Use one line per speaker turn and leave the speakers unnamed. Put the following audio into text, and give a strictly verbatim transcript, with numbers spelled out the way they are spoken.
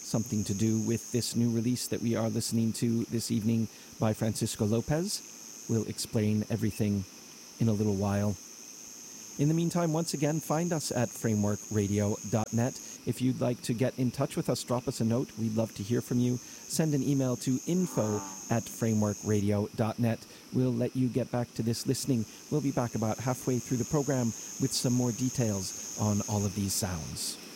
something to do with this new release that we are listening to this evening by Francisco Lopez. We'll explain everything in a little while. In the meantime, once again, find us at framework radio dot net. If you'd like to get in touch with us, drop us a note. We'd love to hear from you. Send an email to info at framework radio dot net. We'll let you get back to this listening. We'll be back about halfway through the program with some more details on all of these sounds.